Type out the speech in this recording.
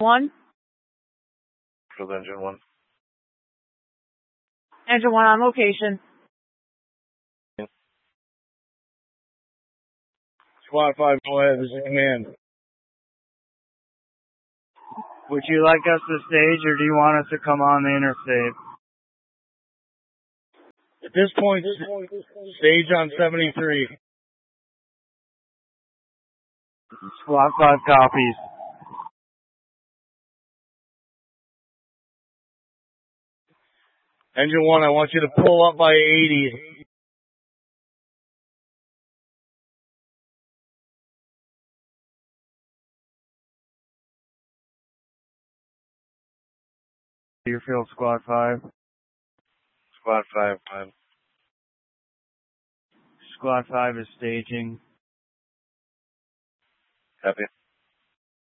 1. Field engine 1. Engine 1 on location. Squad 5, go ahead. This is command. Would you like us to stage, or do you want us to come on the interstate? At this point, stage on 73. Squad 5 copies. Engine 1, I want you to pull up by 80. Deerfield, Squad 5. Squad 5, 5. Squad 5 is staging. Copy.